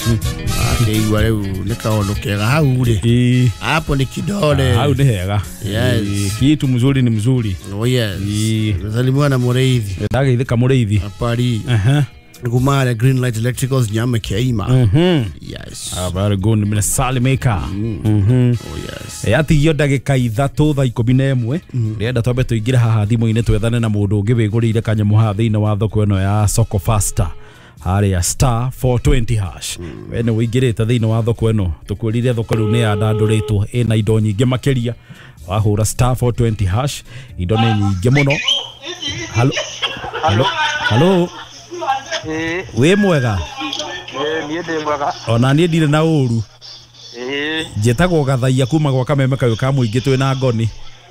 Akĩigua rĩu nĩ kaũndũ kega hau rĩ. Hapo ni kidole. Hau ni hega. Yes. Kitu mzuri ni mzuri. Oh yes. Zalimwa na Mureithi. Ndagĩthĩka Mureithi. Apari. Ngumare Greenlight Electricals nyama kiaima. Yes. Very good. Mina Salimeka. Oh yes. Yatigio ndagĩka 3 thaa 11. Rĩenda twambe tũingĩre haha thimũ-inĩ twethane na mũndũ ũngĩ wĩgũrĩire kanyamũ haha thĩinĩ wa thoko ĩno ya Soko Faster. Haria star 420 hash. Wene wĩingĩrĩte thĩinĩ wa thoko ĩno. Tũkwĩrire thoko rĩu nĩ yandandũrĩtwo ĩna indo nyingĩ makĩria. Wahũra star 420 hash. Indo nĩ nyingĩ mũno. Hello. We mwega? Niĩ ndĩ mwega. Ona niĩ ndirĩ na ũru. Njĩtagwo Gathaia kuma gwa Kameme kayũ ka mũingĩ twĩ na ngoni.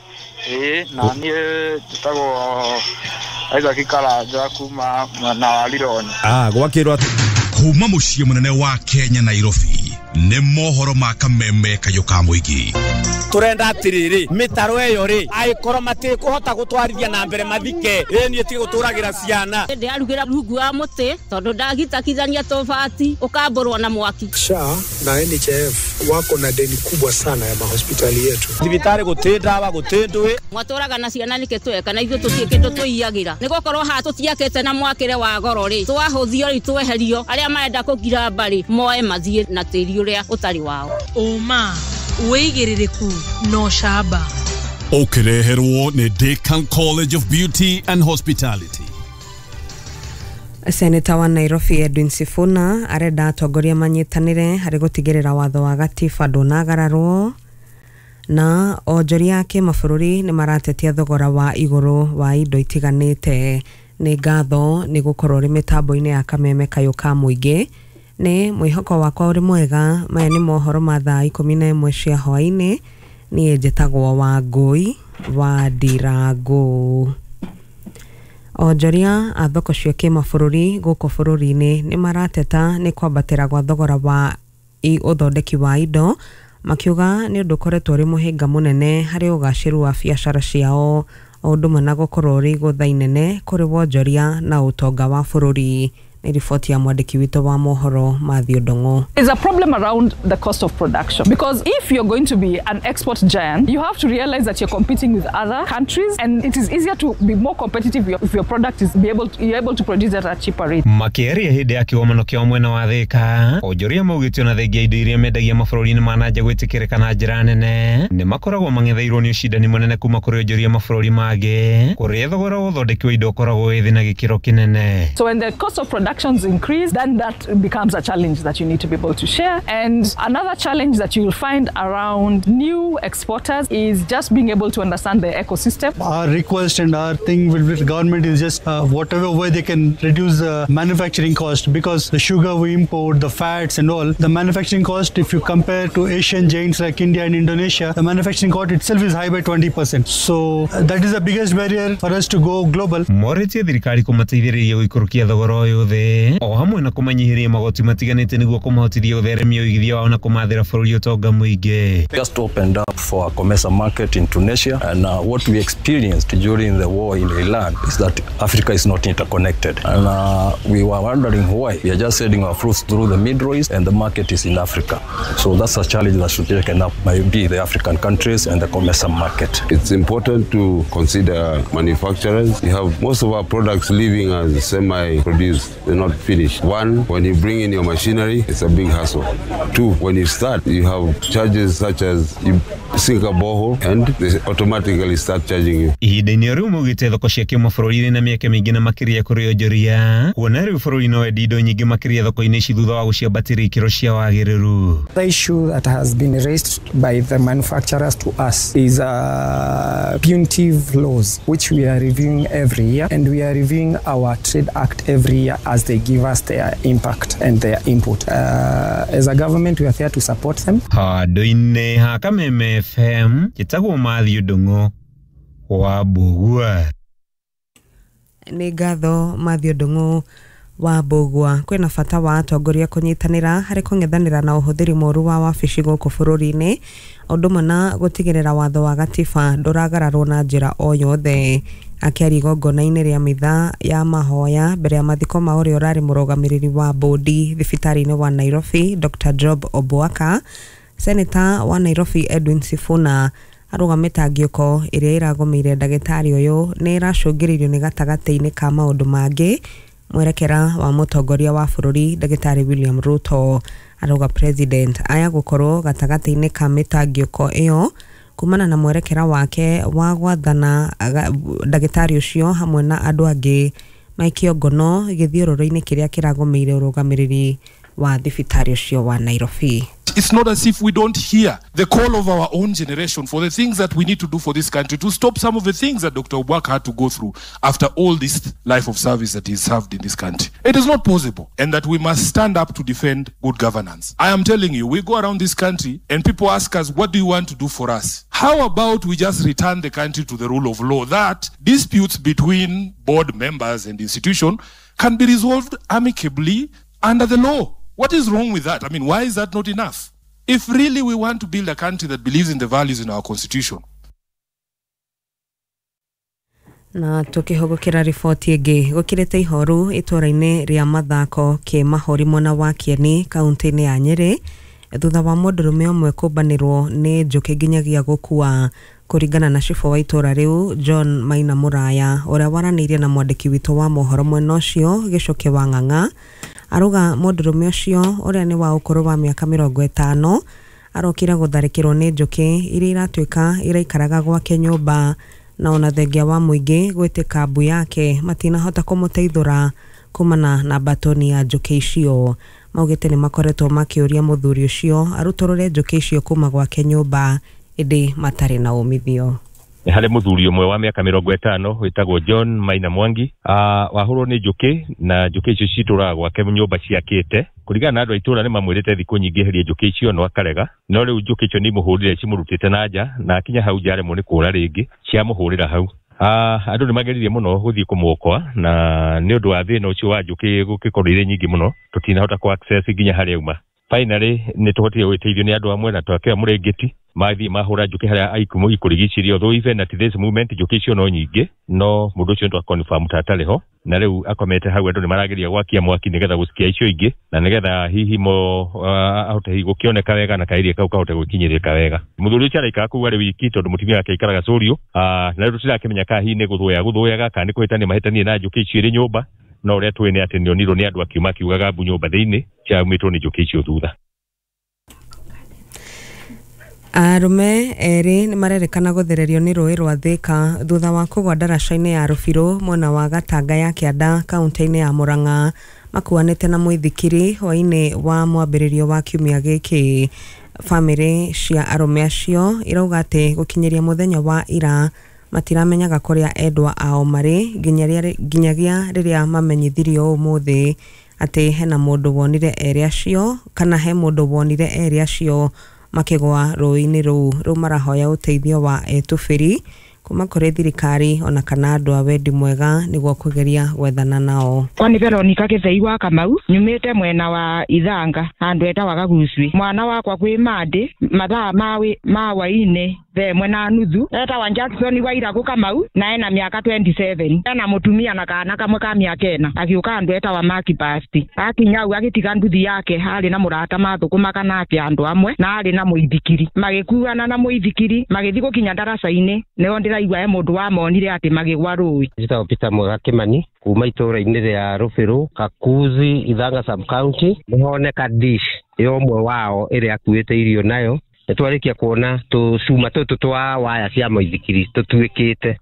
Na niĩ njĩtagwo Isaac Karanja kuma na Walironi. Gwakĩrwo atĩ kuma mũciĩ mũnene wa Kenya Nairobi nĩ mohoro ma Kameme kayũ ka mũingĩ. Turenda atiriri mitaro eyo ri aikorwo mati kuhota gutwarithia na mbere mathike ni tige guturagira ciana ndi arugira rungu wa muti tondu ndagitakithania tofati ukamburwa na mwaki. SHA na NHIF wako na deni kubwa sana ya mahospitali yetu. Thibitari gutindawa gutindwe mwaturaga na ciana nike tweka na ithu tutikindu tuiyagira nigukorwo ha tutiakete na mwakire wa goro ri twahuthio ri tweherio aria marenda kugira mbari moe mathie na tiri uria utari wao. Oma weigiririku no shaba Okireherwo ni Deakin College of Beauty and Hospitality. Senator wa Nairobi Edwin Sifuna arenda atongoria manyitanire harĩ gutigirira watho wa gatiba ndũnagararwo na onjoria ake mabũrũri nĩ maratetia thogora wa igũrũ wa indo itiganĩte. Nĩ ngatho nĩ gukorwo ri mitambo-inĩ ya Kameme kayũ ka mũingĩ. Nĩ mwĩhoko wakwa uri mwega. Maya nĩ mohoro ma thaa 11 cia hwaĩ-inĩ. Niĩ njĩtagwo Wangui wa Ndirangu. Onjoria a thoko cia kĩmabũrũri gũkũ bũrũri-inĩ nĩ marateta nĩ kwambatĩra gwa thogora wa ũthondeki wa indo, makiuga nĩ ũndũ ũkoretwo ũrĩ mũhĩnga mũnene harĩ ũgacĩru wa biacara ciao, o ũndũ ũmwe na gũkorwo ũrĩ igũtha inene kũrĩ wonjoria na ũtonga wa bũrũri. Report ya mwandiki wito wa mohoro Mathew Ndongo. There's a problem around the cost of production because if you're going to be an export giant, you have to realize that you're competing with other countries, and it is easier to be more competitive if your product is you're able to produce at a cheaper rate. Makĩria hĩndĩ ya kĩgomano kĩa mwena wa Thika, onjoria maugĩtio na thengia indo iria mendagia mabũrũri-inĩ ma nanja gwĩtĩkĩrĩka na njĩra nene nĩ makoragwo mang'etheirwo nĩ ũcindani mũnene kuma kũrĩ onjoria mabũrũri mangĩ kũrĩa thogora wa ũthondeki wa indo ũkoragwo wĩ thĩ na gĩkĩro kĩnene. So when the cost of productions increase, then that becomes a challenge that you need to be able to share. And another challenge that you will find around new exporters is just being able to understand the ecosystem. Our request and our thing with the government is just whatever way they can reduce the manufacturing cost, because the sugar we import, the fats and all, the manufacturing cost, if you compare to Asian giants like India and Indonesia, the manufacturing cost itself is high by 20%. So that is the biggest barrier for us to go global. Morĩtie thirikari kũmateithĩrĩria gũikũrũkia thogora ũyũ thĩ, o hamwe na kũmanyihiria magoti matiganĩte nĩguo kũmahotithia gũtheremia ũigithia wao na kũmathĩra bũrũri ũtonga mũingĩ. Just opened up for a COMESA market in Tunisia, and what we experienced during the war in Iran is that Africa is not interconnected, and we were wondering why. We are just selling our fruits through the Middle East and the market is in Africa. So that's a challenge that should be taken up by the African countries and the COMESA market. It's important to consider manufacturers. You have most of our products leaving as semi-produced, they're not finished. One, when you bring in your machinery, it's a big hassle. Two, when you start, you have charges such as you sink a borehole and they automatically start charging you. Ihinda-inĩ rĩu maugĩte thoko cia kĩmabũrũri na mĩaka mĩingĩ na makĩria kũrĩ onjoria, kuona rĩu bũrũri no wendi indo nyingĩ makĩria thoko-inĩ ici thutha wa gũciambatĩria ikĩro cia wagĩrĩru. The issue that has been raised by the manufacturers to us is punitive laws, which we are reviewing every year, and we are reviewing our Trade Act every year as they give us their impact and their input. As a government, we are there to support them. Handũ-inĩ ha Kameme FM, njĩtagwo Mathew Ndongo wa Mbũgua. Nĩ ngatho Mathew Ndongo wa Mbũgua. Kwĩna bata wa atongoria kũnyitanĩra harĩ kũng'ethanĩra na ũhũthĩri mũũru wa wabici gũkũ bũrũri-inĩ, ũndũ ũmwe na gũtigĩrĩra watho wa gatiba ndũragararwo na njĩra o yothe. akiari igongona-inĩ rĩa mitha ya mahoya mbere ya mathiko ma ũrĩa ũrarĩ mũrũgamĩrĩri wa bodi thibitarĩ-inĩ wa Nairobi Dr. Job Obuaka. Senator wa Nairobi Edwin Sifuna arũgamĩte ngĩoko ĩrĩa ĩragũmĩire ndagĩtarĩ ũyũ nĩ ĩracũngĩrĩirio nĩ gatagatĩ-inĩ ka maũndũ mangĩ mwerekera wa mũtongoria wa bũrũri ndagĩtarĩ William Ruto. Arauga president aya gũkorwo gatagatĩ-inĩ ka mĩtangĩko ĩyo kumana na mwerekera wake wa gwathana ndagĩtarĩ ũcio hamwe na andũ angĩ maikio ngono gĩthiũrũrũ-inĩ kĩrĩa kĩragũmĩire ũrũgamĩrĩri wa thibitarĩ ũcio wa Nairobi. It's not as if we don't hear the call of our own generation for the things that we need to do for this country to stop some of the things that Dr. Obuaka had to go through after all this life of service that he served in this country. It is not possible, and that we must stand up to defend good governance. I am telling you, we go around this country and people ask us, what do you want to do for us? How about we just return the country to the rule of law, that disputes between board members and institution can be resolved amicably under the law? What is wrong with that? I mean, why is that not enough? If really we want to build a country that believes in the values in our constitution. Na tukihogokera riboti ĩngĩ gũkirĩte ihoru itũra-inĩ rĩa mathako kĩmahũri mwena wa Kieni kaunti-inĩ ya Nyeri thutha wa mũndũrũme ũmwe kũmbanĩrwo nĩ njũkĩ nginyagia gũkua. Kũringana na cibũ wa itũra rĩu John Maina Mũraya ũrĩa waranĩirie na mwandĩki witũ wa mohoro mwena ũcio Gĩcũke wa Ng'ang'a aruga mũndũrũme ũcio ũrĩa nĩ wa ũkũrũ wa mĩaka 50 arokire gũtharĩkĩrwo nĩ njũkĩ iria iratuĩka iraikaraga gwake nyũmba na ona thengia wa mũingĩ gwĩtĩka mbu yake matinahota kũmũteithũra kumana na batoni ya njũkĩ icio. Maugĩte nĩ makoretwo makĩũria mũthuri ũcio arutũrũre njũkĩ icio kuma gwake nyũmba ĩndĩ matarĩ na umithio. Hale mũthuri ũmwe wa mĩaka 50 wĩtagwo John Maina Mwangi wahũrwo nĩ njũkĩ na njũkĩ icio citũraga gwake nyũmba ciakĩte. Kũringana na andũ a itũra nĩ mamwĩrĩte thikũ nyingĩ eherie njũkĩ icio no akarega, no rĩu njũkĩ icio nĩ mũhũrire cimũrutĩte na nja na akinya hau njaremwo nĩ kũũra rĩngĩ ciamũhũrĩra hau. Andũ nĩ mageririe mũno gũthiĩ kũmũokoa na nĩ ũndũ wa thĩna ũcio wa njũkĩ gũgĩkorwo irĩ nyingĩ mũno tũtinahota ku access nginya harĩa uma. Finally nĩ tũhotire gwĩteithio nĩ andũ amwe na twakĩoya mũrĩngĩti mathiĩ mahũra njũkĩ harĩa aikumu ikũrigicĩrio, though even at this moment njũkĩ icio no nyingĩ no mũndũ ũcio twakonfirm atarĩ ho na rĩu akomete hau. Andũ nĩ marageria gwakia mwaki nĩgetha gũcikia icio ingĩ na nĩgetha hihi ahote gũkĩoneka wega na kaĩria kau kahote gũkinyĩrĩka wega. Mũthuri ũcio araikara kũu arĩ wiki tondũ mũtumia wake aikaraga Corio na rĩu tũtirakĩmenya kana hihi nĩ gũthũyaga kana nĩ kũhĩtania mahĩtanie na njũkĩ icio irĩ nyũmba, no ũrĩa tũĩ nĩ atĩ nĩonirwo nĩ andũ akiugaga mbu nyũmba thĩinĩ ciaumĩtwo nĩ njũkĩ icio thutha. Arũme erĩ nĩ marerĩkana gũthererio nĩ rũĩ rwa Thika thutha wa kũgwa ndaraca-inĩ ya Rũbirũ mwena wa Gatanga ya Kĩanda kaunti-inĩ ya Murang'a makuanĩte na mũithikiri hwaĩ-inĩ wa mwambĩrĩrio wa kiumia gĩkĩ. Bamĩrĩ cia arũme acio irauga atĩ gũkinyĩria mũthenya wa ira matiramenyaga kũrĩa endwa ao marĩ nginyagia rĩrĩa mamenyithirio ũmũthĩ atĩ hena mũndũ wonire erĩ acio kana he mũndũ wonire erĩ acio makĩgwa rũĩ-inĩ rũu marahoya ũteithio wa etũbĩri kuma kũrĩ thirikari ona kana andũ a wendi mwega nĩguo kũgeria gwethana nao. Kwani Veronica Gĩthei wa Kamau nyumĩte mwena wa Ithanga handũ etagwo Gagucwi. Mwana wakwa kwĩ Mande mathaa ma hwaĩ-inĩ thaa 1:30 etagwo Jackson wa Iragu Kamau na ena mĩaka 27 ena mũtumia na kana kamwe ka mĩaka 4 agĩũka handũ etagwo Maki Pasti. Akinya hau agĩtiga nduthi yake harĩ na mũrata mathũkũmaga nake andũ amwe na harĩ na mũithikiri magĩkuana na mũithikiri magĩthiĩ gũkinya ndaraca-inĩ nĩho ndĩraigua mũndũ wa monire atĩ magĩgwa rũĩ. Njĩtagwo Peter Mwega Kĩmani kuma itũra-inĩ rĩa Rũbĩrũ Kakuzi Ithanga sub county nĩhoneka dish yomwe wao ĩrĩa akuĩte irio nayo nĩtwarĩkia kuona tũcuma tũtũ twa waya cia mũithikiri tũtuĩkĩte